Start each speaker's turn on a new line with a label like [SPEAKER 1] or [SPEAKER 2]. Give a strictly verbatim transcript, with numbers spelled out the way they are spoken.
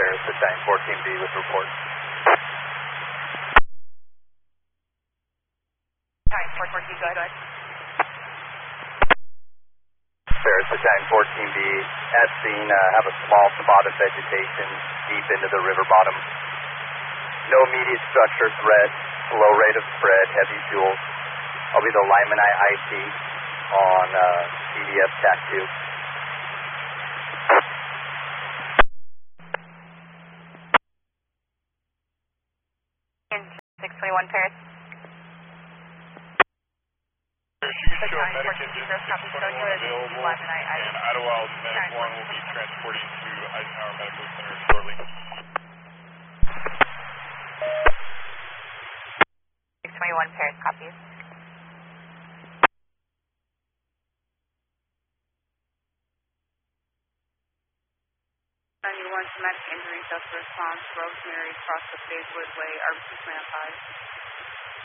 [SPEAKER 1] Paris, Battalion fourteen B with report.
[SPEAKER 2] Battalion fourteen, go ahead.
[SPEAKER 1] Paris, Battalion fourteen B, at scene, uh, have a small spot of vegetation deep into the river bottom. No immediate structure threat, low rate of spread, heavy fuel. I'll be the Lyman I I C on uh, C D F T A C two.
[SPEAKER 2] six twenty-one Paris.
[SPEAKER 3] You can show a medic engine six twenty-one available, and Idlewild Medic one will be transporting to Eisenhower Medical Center shortly.
[SPEAKER 2] six twenty-one Paris, copies.
[SPEAKER 4] ninety-one traumatic injury, Delta response, Rosemary, across the Fayewood Way, R B C twenty-five.